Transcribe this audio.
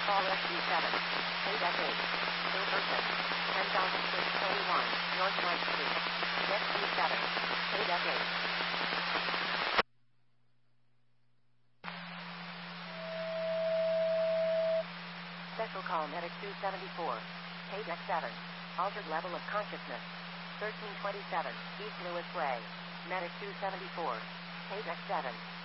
Call SG7. KDEC 8. Per person. 10,621 North 9th Street. SG7. KDEC 8. Special call Medic 274. KDEC 7. Altered level of consciousness. 1327 East Lewis Way. Medic 274. KDEC 7.